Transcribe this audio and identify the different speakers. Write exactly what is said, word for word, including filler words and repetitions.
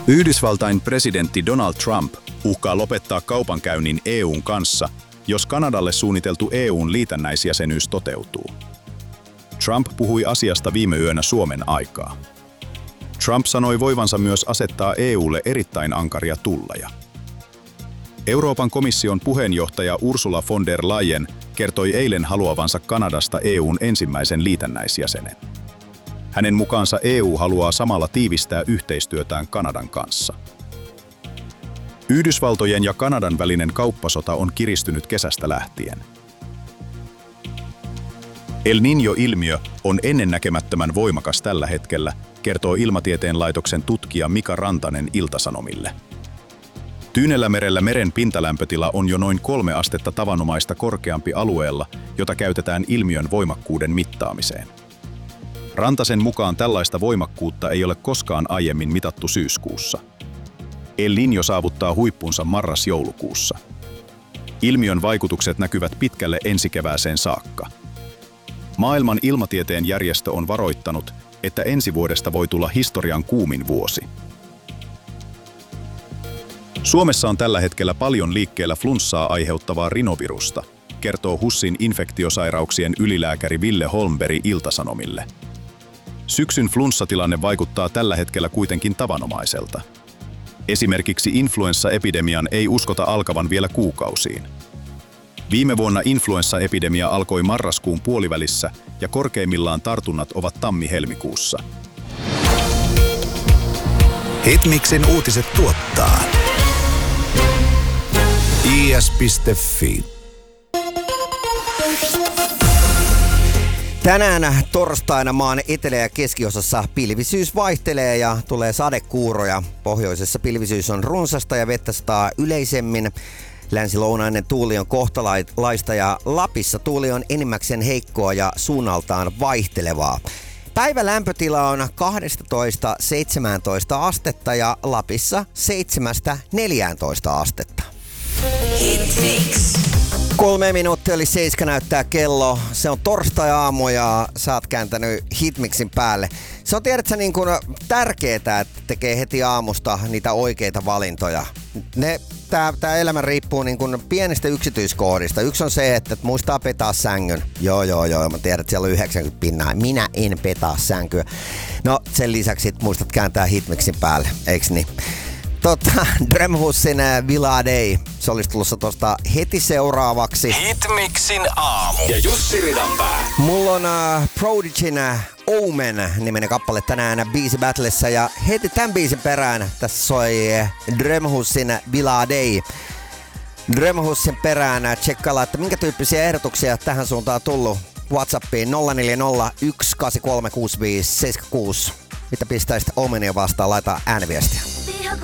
Speaker 1: Yhdysvaltain presidentti Donald Trump uhkaa lopettaa kaupankäynnin E U:n kanssa, jos Kanadalle suunniteltu E U:n liitännäisjäsenyys toteutuu. Trump puhui asiasta viime yönä Suomen aikaa. Trump sanoi voivansa myös asettaa E U:lle erittäin ankaria tulleja. Euroopan komission puheenjohtaja Ursula von der Leyen kertoi eilen haluavansa Kanadasta E U:n ensimmäisen liitännäisjäsenen. Hänen mukaansa E U haluaa samalla tiivistää yhteistyötään Kanadan kanssa. Yhdysvaltojen ja Kanadan välinen kauppasota on kiristynyt kesästä lähtien. El Niño-ilmiö on ennennäkemättömän voimakas tällä hetkellä, kertoo Ilmatieteen laitoksen tutkija Mika Rantanen Ilta-Sanomille. Tyynellämerellä meren pintalämpötila on jo noin kolme astetta tavanomaista korkeampi alueella, jota käytetään ilmiön voimakkuuden mittaamiseen. Rantasen mukaan tällaista voimakkuutta ei ole koskaan aiemmin mitattu syyskuussa. El Niño saavuttaa huippunsa marras-joulukuussa. Ilmiön vaikutukset näkyvät pitkälle ensikevääseen saakka. Maailman ilmatieteen järjestö on varoittanut, että ensi vuodesta voi tulla historian kuumin vuosi. Suomessa on tällä hetkellä paljon liikkeellä flunssaa aiheuttavaa rinovirusta, kertoo HUSin infektiosairauksien ylilääkäri Ville Holmberg Ilta-Sanomille. Syksyn flunssatilanne vaikuttaa tällä hetkellä kuitenkin tavanomaiselta. Esimerkiksi influenssaepidemian ei uskota alkavan vielä kuukausiin. Viime vuonna influenssaepidemia alkoi marraskuun puolivälissä ja korkeimmillaan tartunnat ovat tammi-helmikuussa.
Speaker 2: Hitmixin uutiset tuottaa I S piste F I.
Speaker 3: Tänään torstaina maan etelä- ja keskiosassa pilvisyys vaihtelee ja tulee sadekuuroja. Pohjoisessa pilvisyys on runsasta ja vettä sataa yleisemmin. Länsi-lounainen tuuli on kohtalaista ja Lapissa tuuli on enimmäkseen heikkoa ja suunnaltaan vaihtelevaa. Päivän lämpötila on kaksitoista seitsemäntoista astetta ja Lapissa seitsemästä neljääntoista astetta.
Speaker 4: Hitmix.
Speaker 3: Kolme minuuttia eli seiska näyttää kello. Se on torstai-aamu ja sä oot kääntänyt Hitmixin päälle. Se on tiedätkö niin kuin tärkeetä, että tekee heti aamusta niitä oikeita valintoja. Ne, tää, tää elämä riippuu niin kuin pienistä yksityiskohdista. Yksi on se, että muistaa petaa sängyn. Joo, joo, joo. Mä tiedän, että siellä on yhdeksänkymmentä pinnaa. Minä en petaa sänkyä. No, sen lisäksi sit muistat kääntää Hitmixin päälle, eiks niin? Tota, Drömhusin Villa Day. Se olisi tulossa tosta heti seuraavaksi.
Speaker 2: Hitmixin aamu. Ja Jussi Ridanpää.
Speaker 3: Mulla on uh, Prodigyn uh, Omen niminen kappale tänään Biisi Battlessa ja heti tämän biisin perään tässä soi uh, Drömhusin Villa Day. Drömhusin perään uh, tsekkailla, että minkä tyyppisiä ehdotuksia tähän suuntaan on tullut WhatsAppiin nolla neljä nolla yksi kahdeksan kolme kuusi viisi seitsemän kuusi. Mitä pistäisit Omenia vastaan, laita ääniviestiä.